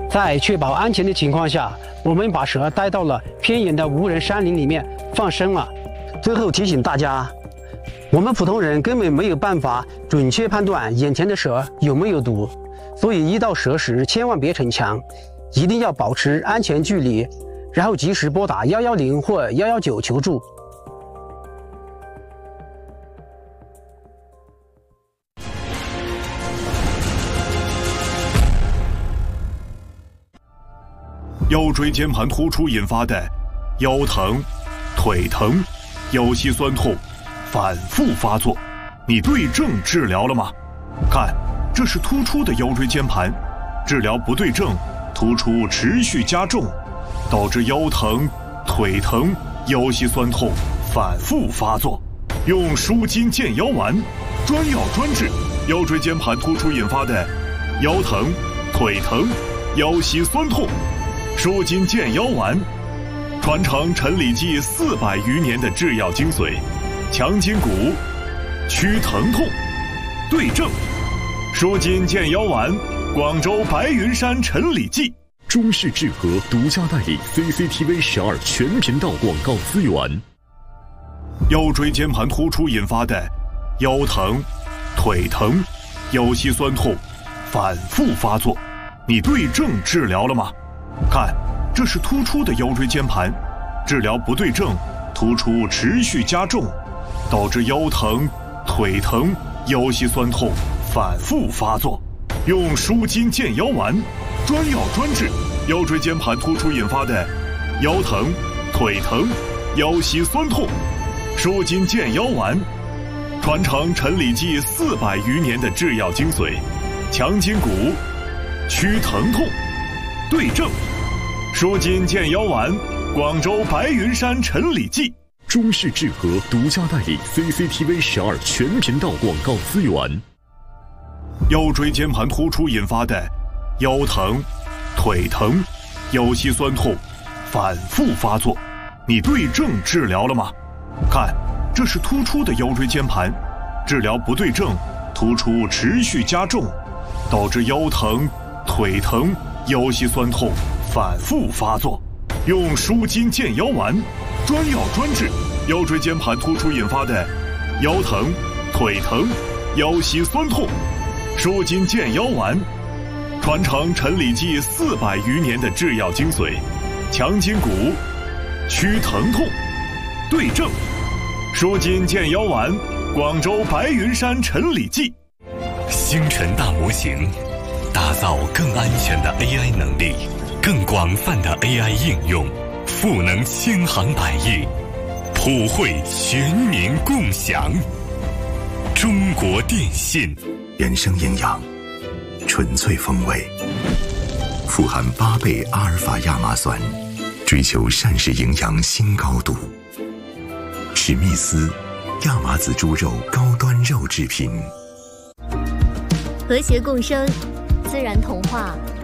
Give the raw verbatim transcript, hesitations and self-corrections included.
在确保安全的情况下，我们把蛇带到了偏远的无人山林里面放生了。最后提醒大家，我们普通人根本没有办法准确判断眼前的蛇有没有毒，所以遇到蛇时千万别逞强，一定要保持安全距离，然后及时拨打一一零或一一九求助。 腰椎间盘突出引发的腰疼、腿疼、腰膝酸痛反复发作，你对症治疗了吗？看，这是突出的腰椎间盘，治疗不对症，突出持续加重，导致腰疼、腿疼、腰膝酸痛反复发作。用舒筋健腰丸，专药专治腰椎间盘突出引发的腰疼、腿疼、腰膝酸痛。舒筋健腰丸，传承陈李济四百余年的制药精髓，强筋骨，祛疼痛，对症。舒筋健腰丸，广州白云山陈李济。 中式制和独家代理 C C T V 十二全频道广告资源。 腰椎间盘突出引发的腰疼、腿疼、腰膝酸痛反复发作，你对症治疗了吗？看，这是突出的腰椎间盘，治疗不对症，突出持续加重，导致腰疼、腿疼、腰膝酸痛反复发作。用舒筋健腰丸，专药专治腰椎间盘突出引发的腰疼、腿疼、腰膝酸痛。舒筋健腰丸，传承陈李济四百余年的制药精髓，强筋骨，祛疼痛，对症。舒筋健腰丸，广州白云山陈李济。 中式制和独家代理 C C T V 十二全频道广告资源。 腰椎间盘突出引发的腰疼、腿疼、腰膝酸痛反复发作，你对症治疗了吗？看，这是突出的腰椎间盘，治疗不对症，突出持续加重，导致腰疼、腿疼、腰膝酸痛反复发作。用舒筋健腰丸，专药专治腰椎间盘突出引发的腰疼、腿疼、腰膝酸痛。舒筋健腰丸，传承陈李济四百余年的制药精髓，强筋骨，祛疼痛，对症。舒筋健腰丸，广州白云山陈李济。 星辰大模型，打造更安全的 A I 能力，更广泛的 A I 应用，赋能千行百业，普惠全民共享。中国电信。 原生营养，纯粹风味，富含八倍阿尔法亚麻酸，追求膳食营养新高度。史密斯亚麻籽猪肉高端肉制品。 和谐共生，自然童话。